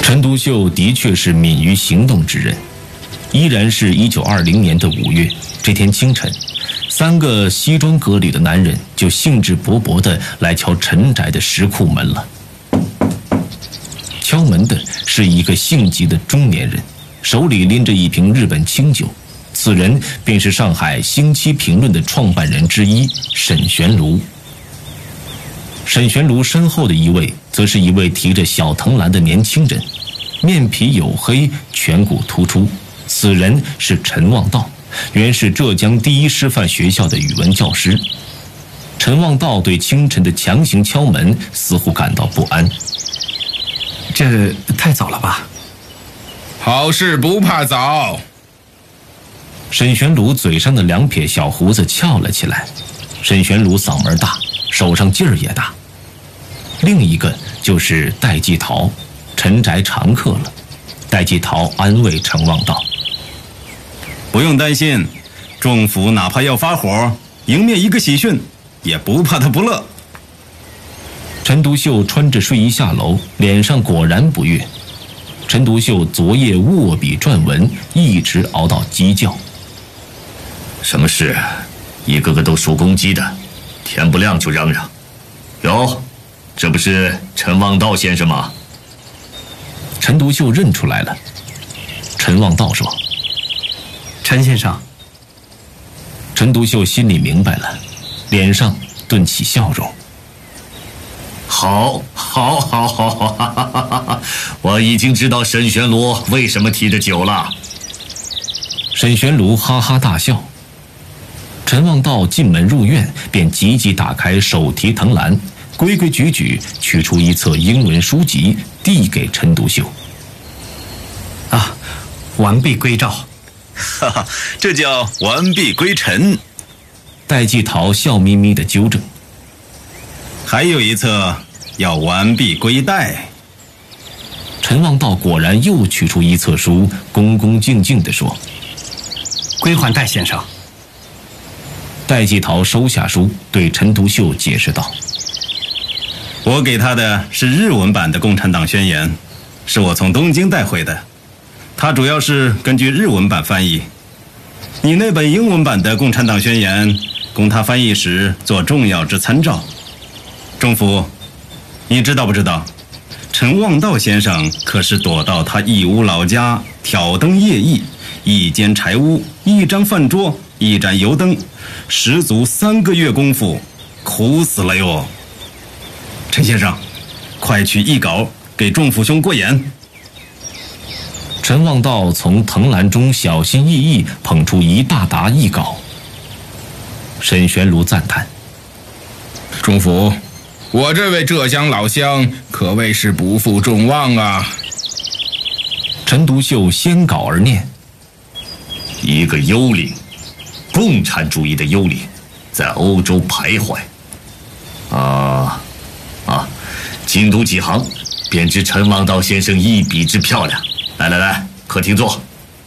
陈独秀的确是敏于行动之人，依然是1920年的5月，这天清晨，3个西装革履的男人就兴致勃勃地来敲陈宅的石库门了。敲门的是一个性急的中年人，手里拎着一瓶日本清酒，此人便是上海《星期评论》的创办人之一沈玄庐。沈玄庐身后的一位，则是一位提着小藤篮的年轻人，面皮黝黑，颧骨突出。此人是陈望道，原是浙江第一师范学校的语文教师。陈望道对清晨的强行敲门似乎感到不安。 这太早了吧？ 好事不怕早。 沈玄庐嘴上的2撇小胡子翘了起来。沈玄庐嗓门大，手上劲儿也大。另一个就是戴季陶，陈宅常客了。戴季陶安慰陈望道：“ 不用担心，仲甫哪怕要发火，迎面一个喜讯，也不怕他不乐。” 陈独秀穿着睡衣下楼，脸上果然不悦。陈独秀昨夜握笔撰文，一直熬到鸡叫。 什么事？一个个都属公鸡的，天不亮就嚷嚷。哟，这不是陈望道先生吗？ 陈独秀认出来了。陈望道说：“ 陈先生。” 陈独秀心里明白了，脸上顿起笑容。 好，我已经知道沈玄庐为什么提着酒了。 沈玄庐哈哈大笑。陈望道进门入院，便急急打开手提藤篮，规规矩矩取出一册英文书籍，递给陈独秀。 啊，完璧归赵。 哈哈，这叫完璧归陈。 戴季陶笑眯眯地纠正。 还有一册要完璧归戴。 陈望道果然又取出一册书，恭恭敬敬地说：“ 归还戴先生。” 戴季陶收下书，对陈独秀解释道：“ 我给他的是日文版的《共产党宣言》，是我从东京带回的，它主要是根据日文版翻译。你那本英文版的《共产党宣言》，供他翻译时做重要之参照。仲甫，你知道不知道，陈望道先生可是躲到他义乌老家，挑灯夜忆，一间柴屋，一张饭桌，一盏油灯，十足3个月功夫，苦死了哟。陈先生，快去译稿给仲甫兄过眼。” 陈望道从藤篮中小心翼翼捧出一大沓译稿。沈玄庐赞叹：“ 仲甫，我这位浙江老乡可谓是不负众望啊。” 陈独秀先稿而念：“ 一个幽灵，共产主义的幽灵，在欧洲徘徊。精读几行，便知陈望道先生一笔之漂亮。来，客厅坐。”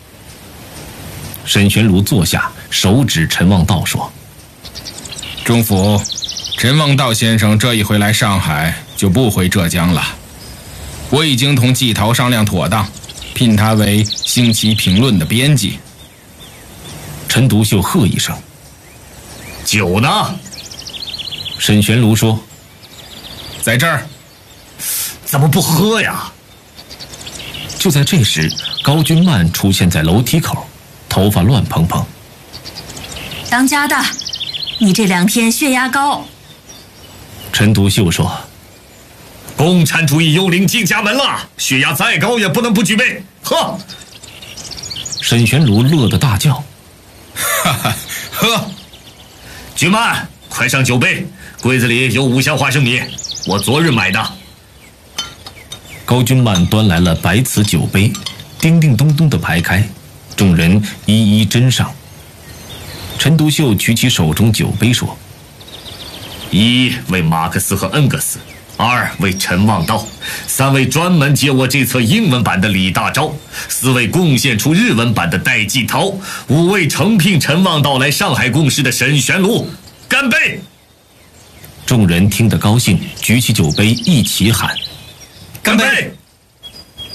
沈玄庐坐下，手指陈望道说：“ 仲甫，陈望道先生这一回来上海就不回浙江了。我已经同季陶商量妥当，聘他为《星期评论》的编辑。” 陈独秀喝一声：“ 酒呢？” 沈玄庐说：“ 在这儿。”“ 怎么不喝呀？” 就在这时，高君曼出现在楼梯口，头发乱蓬蓬。 “当家的，你这2天血压高。” 陈独秀说：“ 共产主义幽灵进家门了，血压再高也不能不举杯，喝！” 沈玄庐乐得大叫：“ 哈哈，喝！ 君曼，快上酒杯，柜子里有5箱花生米，我昨日买的。” 高君曼端来了白瓷酒杯，叮叮咚咚地排开，众人一一斟上。陈独秀举起手中酒杯说 ：“1为马克思和恩格斯，2为陈望道，3为专门接我这册英文版的李大钊，4为贡献出日文版的戴季陶，5为诚聘陈望道来上海共事的沈玄庐，干杯！” 众人听得高兴，举起酒杯一起喊：“ 干杯！”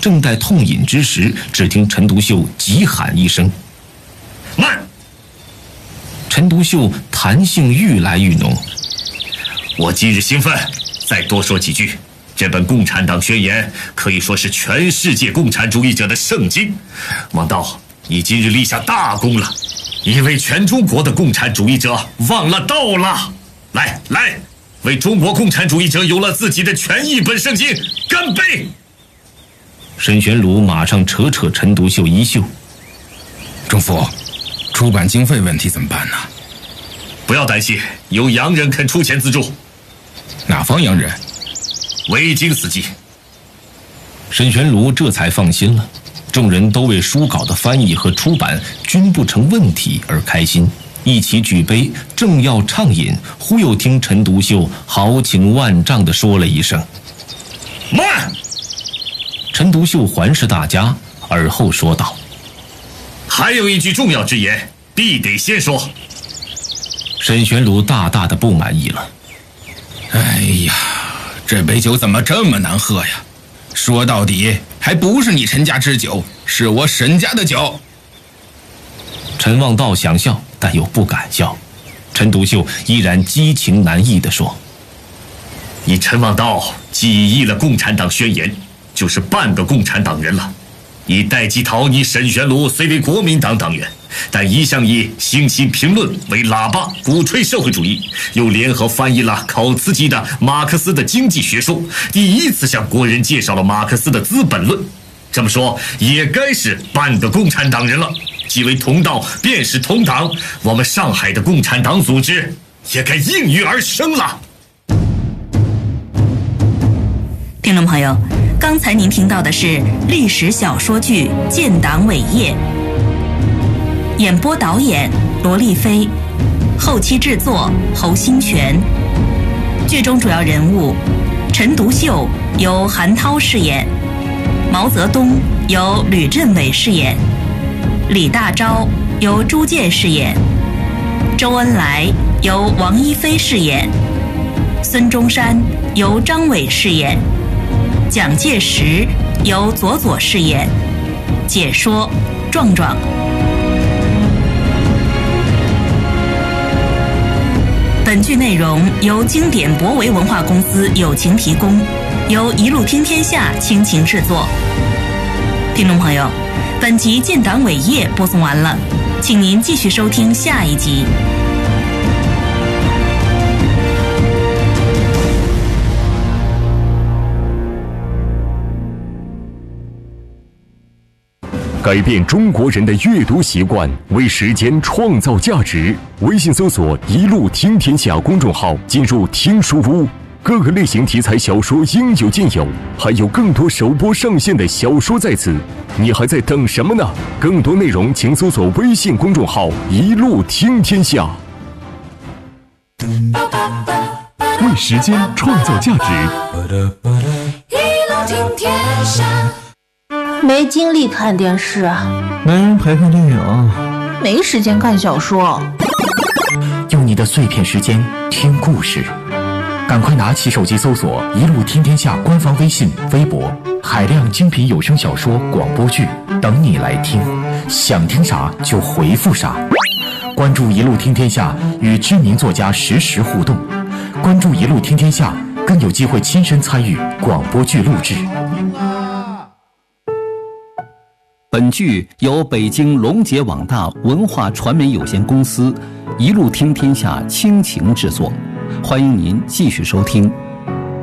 正待痛饮之时，只听陈独秀急喊一声：“ 慢！” 陈独秀弹性愈来愈浓。 我今日兴奋，再多说几句。这本《共产党宣言》可以说是全世界共产主义者的圣经。王道，你今日立下大功了，你为全中国的共产主义者望了道了。来，为中国共产主义者有了自己的全译本圣经干杯！ 沈玄庐马上扯陈独秀衣袖：“ 中副，出版经费问题怎么办呢？”“ 不要担心，有洋人肯出钱资助。”“ 哪方洋人？”“ 维京斯基。” 沈玄庐这才放心了，众人都为书稿的翻译和出版均不成问题而开心，一起举杯，正要畅饮，忽又听陈独秀豪情万丈地说了一声：“ 慢！” 陈独秀环视大家，而后说道：“ 还有一句重要之言，必得先说。” 沈玄庐大大的不满意了：“ 哎呀，这杯酒怎么这么难喝呀？说到底还不是你陈家之酒，是我沈家的酒。” 陈望道想笑，但又不敢笑。陈独秀依然激情难抑地说：“ 你陈望道既译了《共产党宣言》，就是半个共产党人了。你戴季陶，你沈玄庐虽为国民党党员，但一向以《星期评论》为喇叭，鼓吹社会主义，又联合翻译了考茨基的马克思的经济学说，第一次向国人介绍了马克思的《资本论》。这么说，也该是半个共产党人了。既为同道，便是同党，我们上海的共产党组织也该应运而生了。” 听众朋友，刚才您听到的是历史小说剧《建党伟业》，演播导演罗丽菲，后期制作侯新全。剧中主要人物陈独秀由韩涛饰演，毛泽东由吕振伟饰演，李大钊由朱健饰演，周恩来由王一飞饰演，孙中山由张伟饰演，蒋介石由左左饰演，解说壮壮。本剧内容由经典博维文化公司友情提供，由一路听天下倾情制作。听众朋友，本集建党伟业播送完了，请您继续收听下一集。 改变中国人的阅读习惯，为时间创造价值。微信搜索“一路听天下”公众号，进入听书屋，各个类型题材小说应有尽有，还有更多首播上线的小说在此，你还在等什么呢？更多内容请搜索微信公众号“一路听天下”。为时间创造价值， 一路听天下。 没精力看电视， 没人陪看电影， 没时间看小说。 用你的碎片时间听故事，赶快拿起手机搜索“一路听天下”官方微信、微博，海量精品有声小说、广播剧等你来听，想听啥就回复啥。关注“一路听天下”，与知名作家实时互动。关注“一路听天下”，更有机会亲身参与广播剧录制。 本剧由北京龙杰网大文化传媒有限公司一路听天下倾情制作，欢迎您继续收听。